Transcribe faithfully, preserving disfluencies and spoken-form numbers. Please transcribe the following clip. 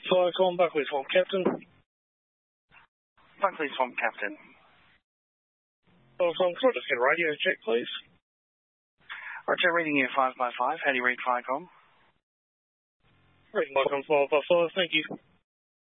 Firecom, Buckley Swamp Captain. Buckley Swamp Captain. Well, so I'm trying to get a radio check, please. Roger, reading you five by five. How do you read Firecom? Reading Firecom five by five, thank you.